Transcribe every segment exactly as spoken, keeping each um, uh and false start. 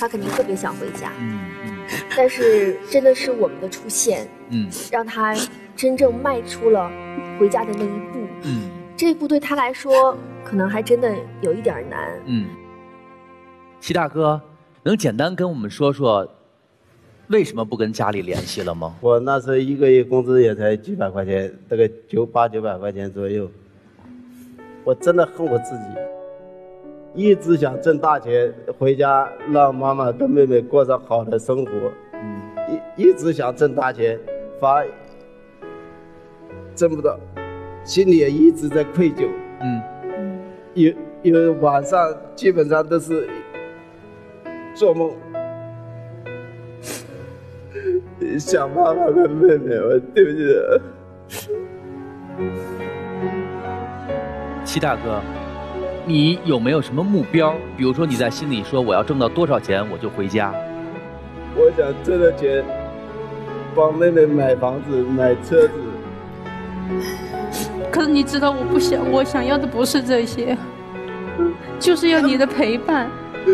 他肯定特别想回家。 嗯嗯。 但是真的是我们的出现， 嗯， 让他真正迈出了回家的那一步。 嗯， 这一步对他来说可能还真的有一点难。 嗯，齐大哥，能简单跟我们说说为什么不跟家里联系了吗？ 我那时候一个月工资也才几百块钱，大概九八九百块钱左右。我真的恨我自己，一直想挣大钱回家，让妈妈跟妹妹过上好的生活。嗯，一一直想挣大钱，反而挣不到，心里也一直在愧疚。 嗯， 有有晚上基本上都是做梦。想妈妈跟妹妹，我对不起。 齐大哥，你有没有什么目标？比如说你在心里说我要挣到多少钱我就回家。 我想挣的钱，帮妹妹买房子、买车子。 可是你知道，我不想，我想要的不是这些，就是要你的陪伴。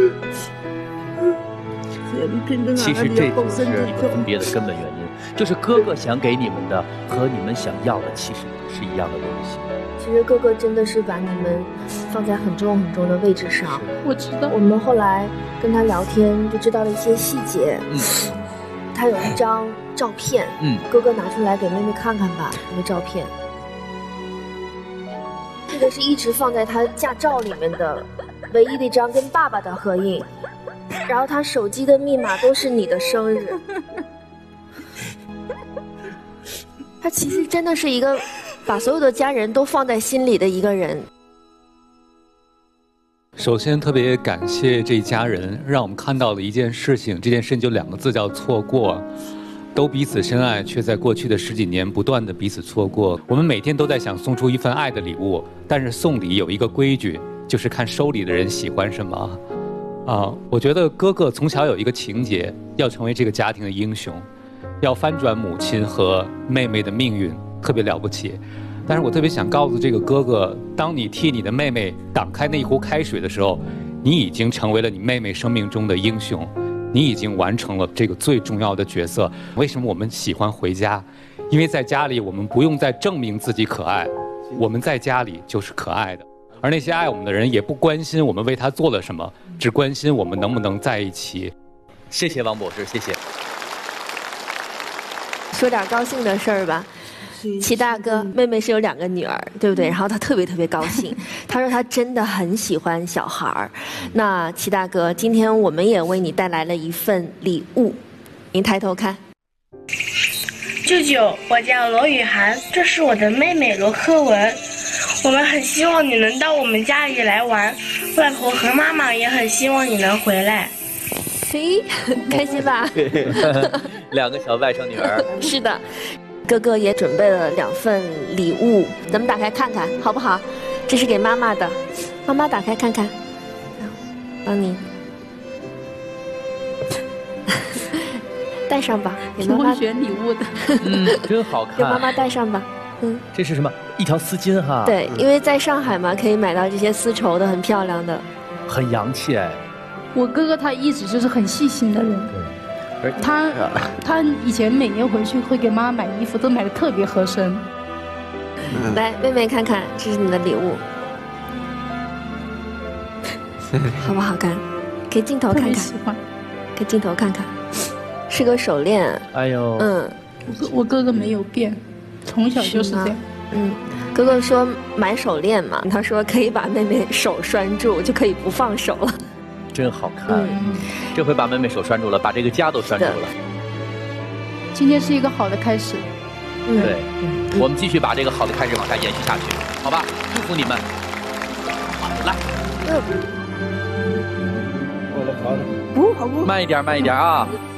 其实这就是你们分别的根本原因，就是哥哥想给你们的和你们想要的其实是一样的东西。 其实哥哥真的是把你们放在很重很重的位置上。 我知道。 我们后来跟他聊天就知道了一些细节。 嗯， 他有一张照片， 嗯， 哥哥拿出来给妹妹看看吧，那个照片。这个是一直放在他驾照里面的唯一的一张跟爸爸的合影。然后他手机的密码都是你的生日。他其实真的是一个把所有的家人都放在心里的一个人。 首先特别感谢这一家人，让我们看到了一件事情，这件事情就两个字，叫错过。都彼此深爱，却在过去的十几年不断的彼此错过。我们每天都在想送出一份爱的礼物，但是送礼有一个规矩，就是看收礼的人喜欢什么。啊，我觉得哥哥从小有一个情节，要成为这个家庭的英雄，要翻转母亲和妹妹的命运，特别了不起。但是我特别想告诉这个哥哥，当你替你的妹妹挡开那一壶开水的时候，你已经成为了你妹妹生命中的英雄，你已经完成了这个最重要的角色。为什么我们喜欢回家？因为在家里我们不用再证明自己可爱，我们在家里就是可爱的。而那些爱我们的人也不关心我们为他做了什么，只关心我们能不能在一起。 谢谢王博士，谢谢。 说点高兴的事儿吧。齐大哥，妹妹是有两个女儿，对不对？然后他特别特别高兴，他说他真的很喜欢小孩儿。那齐大哥，今天我们也为你带来了一份礼物，您抬头看。 舅舅，我叫罗雨涵，这是我的妹妹罗科文。我们很希望你能到我们家里来玩，外婆和妈妈也很希望你能回来。 嘿，开心吧？ 两个小外甥女儿。 是的，哥哥也准备了两份礼物，咱们打开看看好不好？这是给妈妈的，妈妈打开看看，帮你带上吧，给妈妈选礼物的。 嗯，真好看。 给妈妈带上吧。嗯， 这是什么？一条丝巾哈。 对，因为在上海嘛，可以买到这些丝绸的，很漂亮的， 很洋气哎。 我哥哥他一直就是很细心的人，对，他他以前每年回去会给妈妈买衣服，都买的特别合身。 嗯、来，妹妹看看，这是你的礼物，好不好看？给镜头看看， 喜欢， 给镜头看看，是个手链。 哎呦， 嗯， 我我哥哥没有变。从小就是这样。 嗯，哥哥说买手链嘛，他说可以把妹妹手拴住，就可以不放手了。 真好看，嗯、这回把妹妹手拴住了，把这个家都拴住了。 今天是一个好的开始。 嗯、对、嗯，我们继续把这个好的开始往下延续下去，好吧？祝福你们。好，来。 嗯。 好了好了， 不好不。 慢一点，慢一点啊。